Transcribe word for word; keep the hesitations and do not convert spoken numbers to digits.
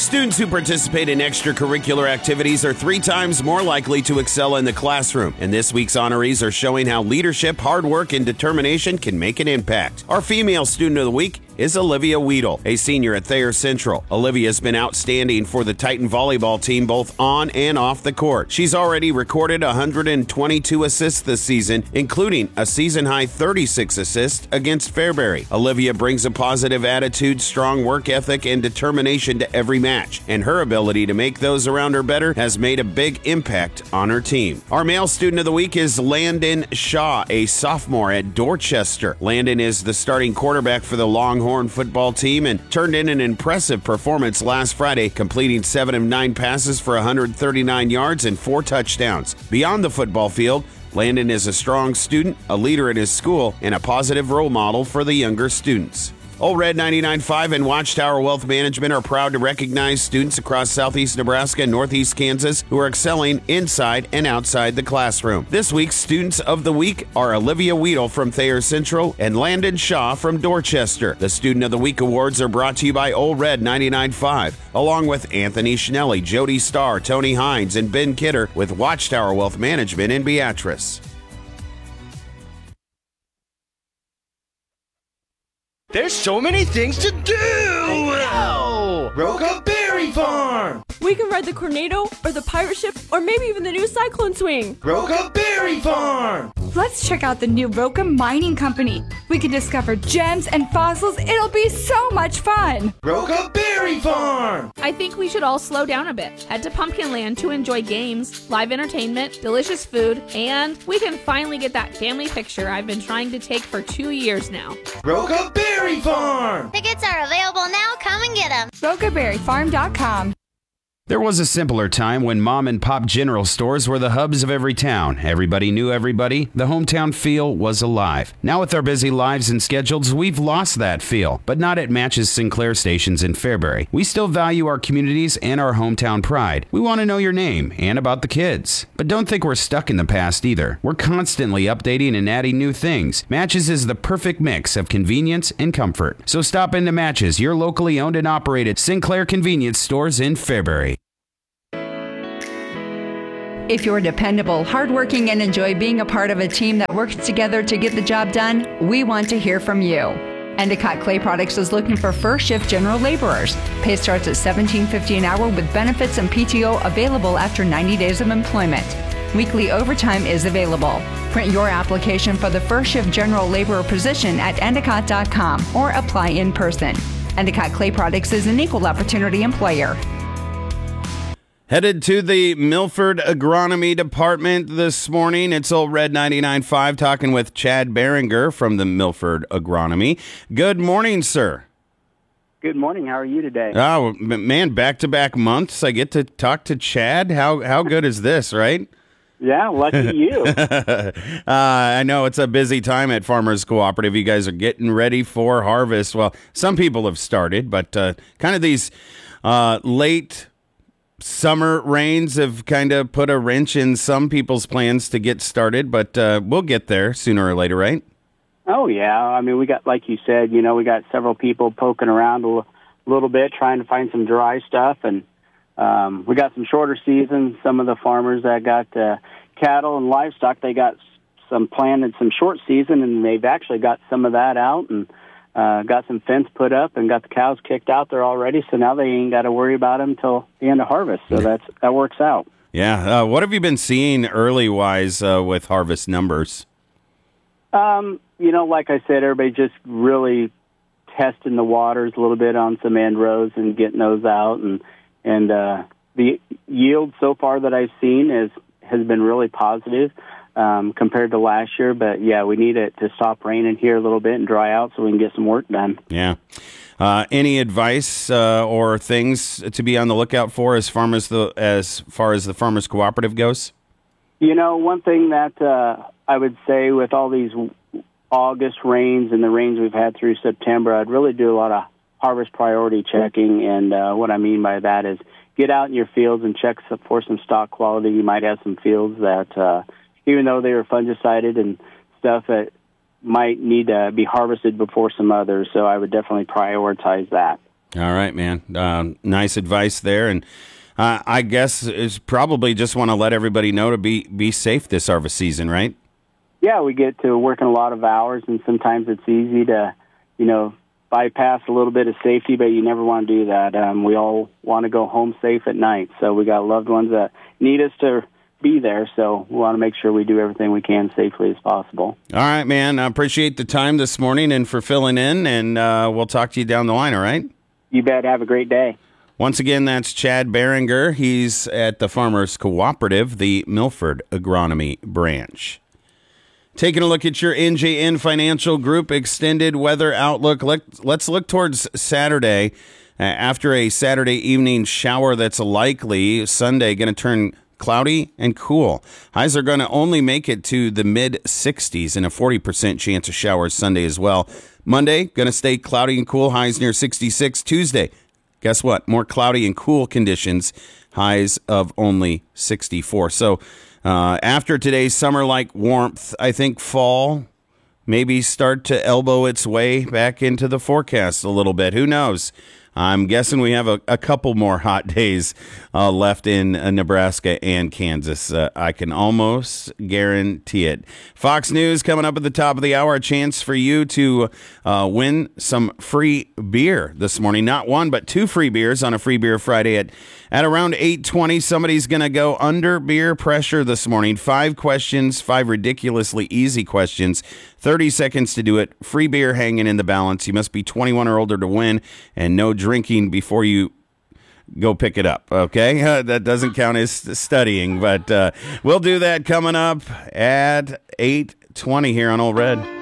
Students who participate in extracurricular activities are three times more likely to excel in the classroom. And this week's honorees are showing how leadership, hard work, and determination can make an impact. Our female student of the week is Olivia Weedle, a senior at Thayer Central. Olivia has been outstanding for the Titan volleyball team both on and off the court. She's already recorded one hundred twenty-two assists this season, including a season-high thirty-six assists against Fairbury. Olivia brings a positive attitude, strong work ethic, and determination to every match, and her ability to make those around her better has made a big impact on her team. Our male student of the week is Landon Shaw, a sophomore at Dorchester. Landon is the starting quarterback for the Longhorn football team and turned in an impressive performance last Friday, completing seven of nine passes for one hundred thirty-nine yards and four touchdowns. Beyond the football field, Landon is a strong student, a leader in his school, and a positive role model for the younger students. Old Red ninety-nine point five and Watchtower Wealth Management are proud to recognize students across southeast Nebraska and northeast Kansas who are excelling inside and outside the classroom. This week's Students of the Week are Olivia Weedle from Thayer Central and Landon Shaw from Dorchester. The Student of the Week awards are brought to you by Old Red ninety-nine point five, along with Anthony Schnelly, Jody Starr, Tony Hines, and Ben Kidder with Watchtower Wealth Management in Beatrice. There's so many things to do! I know! Roca Berry Farm! We can ride the Tornado or the pirate ship or maybe even the new Cyclone Swing. Roca Berry Farm! Let's check out the new Roca Mining Company. We can discover gems and fossils. It'll be so much fun. Roca Berry Farm! I think we should all slow down a bit. Head to Pumpkinland to enjoy games, live entertainment, delicious food, and we can finally get that family picture I've been trying to take for two years now. Roca Berry Farm! Tickets are available now. Come and get them. roca berry farm dot com. There was a simpler time when mom and pop general stores were the hubs of every town. Everybody knew everybody. The hometown feel was alive. Now with our busy lives and schedules, we've lost that feel, but not at Matches Sinclair stations in Fairbury. We still value our communities and our hometown pride. We want to know your name and about the kids. But don't think we're stuck in the past either. We're constantly updating and adding new things. Matches is the perfect mix of convenience and comfort. So stop into Matches, your locally owned and operated Sinclair convenience stores in Fairbury. If you're dependable, hardworking, and enjoy being a part of a team that works together to get the job done, we want to hear from you. Endicott Clay Products is looking for first shift general laborers. Pay starts at seventeen fifty an hour with benefits and P T O available after ninety days of employment. Weekly overtime is available. Print your application for the first shift general laborer position at endicott dot com or apply in person. Endicott Clay Products is an equal opportunity employer. Headed to the Milford Agronomy Department this morning. It's Old Red ninety-nine point five talking with Chad Beringer from the Milford Agronomy. Good morning, sir. Good morning. How are you today? Oh, man, back-to-back months. I get to talk to Chad. How how good is this, right? Yeah, lucky you. uh, I know it's a busy time at Farmers Cooperative. You guys are getting ready for harvest. Well, some people have started, but uh, kind of these uh, late summer rains have kind of put a wrench in some people's plans to get started, but uh, we'll get there sooner or later, right? Oh, yeah. I mean, we got, like you said, you know, we got several people poking around a l- little bit, trying to find some dry stuff, and um, we got some shorter seasons. Some of the farmers that got uh, cattle and livestock, they got some planted some short season, and they've actually got some of that out, and Uh, got some fence put up and got the cows kicked out there already, so now they ain't got to worry about them until the end of harvest. So that's that works out. Yeah. Uh, what have you been seeing early-wise uh, with harvest numbers? Um, you know, like I said, everybody just really testing the waters a little bit on some end rows and getting those out. And and uh, the yield so far that I've seen is has been really positive. Um, compared to last year, but yeah, we need it to stop raining here a little bit and dry out so we can get some work done. Yeah. Uh, any advice uh, or things to be on the lookout for as farmers the as far as the Farmers Cooperative goes? You know, one thing that uh, I would say with all these August rains and the rains we've had through September, I'd really do a lot of harvest priority checking, and uh, what I mean by that is get out in your fields and check for some stock quality. You might have some fields that uh, even though they were fungicided and stuff that might need to be harvested before some others. So I would definitely prioritize that. All right, man. Uh, nice advice there. And uh, I guess it's probably just want to let everybody know to be, be safe this harvest season, right? Yeah, we get to working a lot of hours, and sometimes it's easy to, you know, bypass a little bit of safety, but you never want to do that. Um, we all want to go home safe at night, so we got loved ones that need us to be there, so we want to make sure we do everything we can safely as possible. All right, man. I appreciate the time this morning and for filling in, and uh, we'll talk to you down the line, all right? You bet. Have a great day. Once again, that's Chad Beringer. He's at the Farmers Cooperative, the Milford Agronomy Branch. Taking a look at your N J N Financial Group extended weather outlook. Let's look towards Saturday. Uh, after a Saturday evening shower that's likely, Sunday going to turn cloudy and cool. Highs are going to only make it to the mid sixties and a forty percent chance of showers Sunday as well. Monday, going to stay cloudy and cool, highs near sixty-six. Tuesday, guess what? More cloudy and cool conditions, highs of only sixty-four. So uh, after today's summer-like warmth, I think fall maybe start to elbow its way back into the forecast a little bit. Who knows? I'm guessing we have a, a couple more hot days uh, left in uh, Nebraska and Kansas. Uh, I can almost guarantee it. Fox News coming up at the top of the hour. A chance for you to uh, win some free beer this morning. Not one, but two free beers on a Free Beer Friday at, at around eight twenty. Somebody's going to go under beer pressure this morning. Five questions, five ridiculously easy questions. thirty seconds to do it. Free beer hanging in the balance. You must be twenty-one or older to win, and no drinking before you go pick it up, okay? Uh, that doesn't count as studying, but uh, we'll do that coming up at eight twenty here on Old Red.